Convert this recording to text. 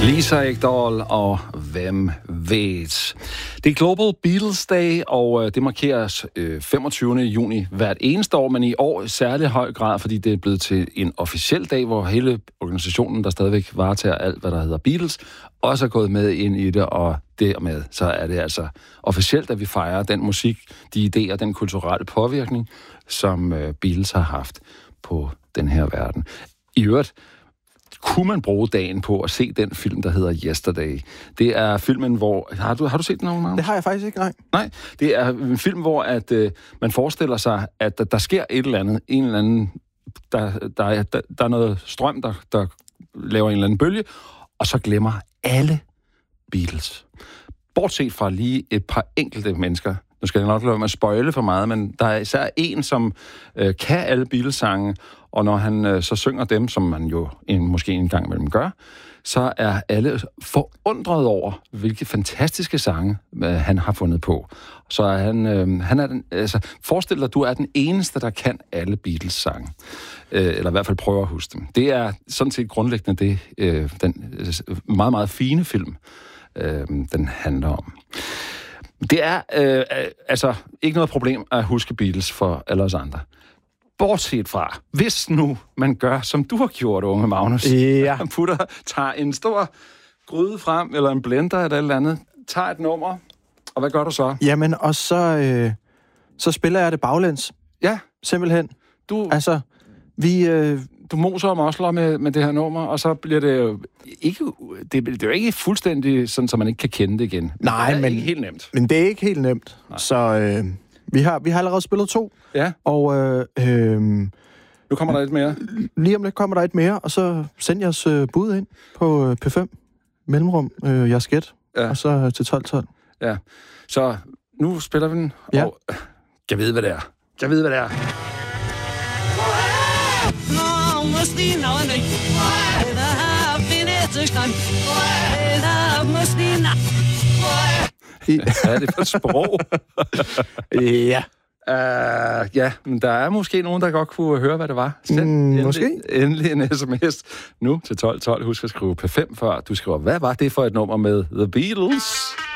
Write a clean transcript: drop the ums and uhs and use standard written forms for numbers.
Lisa Ekdahl og Hvem ved. Det er Global Beatles Day, og det markeres 25. juni hvert eneste år, men i år i særlig høj grad, fordi det er blevet til en officiel dag, hvor hele organisationen, der stadigvæk varetager alt, hvad der hedder Beatles, også er gået med ind i det, og dermed så er det altså officielt, at vi fejrer den musik, de idéer, den kulturelle påvirkning, som Beatles har haft på den her verden. I øvrigt, kunne man bruge dagen på at se den film, der hedder Yesterday. Det er filmen, hvor... Har du set den nogen, Magnus? Det har jeg faktisk ikke, nej. Nej, det er en film, hvor at, man forestiller sig, at der sker et eller andet, en eller anden... Der er noget strøm, der laver en eller anden bølge, og så glemmer alle Beatles. Bortset fra lige et par enkelte mennesker. Nu skal jeg nok lade mig spoile for meget, men der er især en, som kan alle Beatles-sange, og når han så synger dem, som man jo måske en gang imellem gør, så er alle forundret over, hvilke fantastiske sange han har fundet på. Så han er den, altså, forestil dig, at du er den eneste, der kan alle Beatles-sange. Eller i hvert fald prøver at huske dem. Det er sådan set grundlæggende det, den meget, meget fine film, den handler om. Det er altså ikke noget problem at huske Beatles for alle os andre. Bortset fra, hvis nu man gør, som du har gjort, unge Magnus. Ja. Man tager en stor gryde frem, eller en blender eller andet, tager et nummer, og hvad gør du så? Jamen, og så spiller jeg det baglæns. Ja. Simpelthen. Altså, du moser om Oslo med det her nummer, og så bliver det jo ikke... Det er jo ikke fuldstændig sådan, så man ikke kan kende det igen. Nej, men... Det er ikke helt nemt. Men det er ikke helt nemt. Nej. Så vi har allerede spillet 2. Ja. Og... nu kommer der et mere. Lige om lidt kommer der et mere, og så send jeres bud ind på P5. Mellemrum, jeres gæt. Ja. Og så til 12:12. Ja. Så nu spiller vi den, ja. Og... Jeg ved, hvad det er. Hvad er det for et sprog? Ja. Ja, men der er måske nogen, der godt kunne høre, hvad det var. Send endelig en sms nu til 1212. Husk at skrive P5 før. Du skriver, hvad var det for et nummer med The Beatles?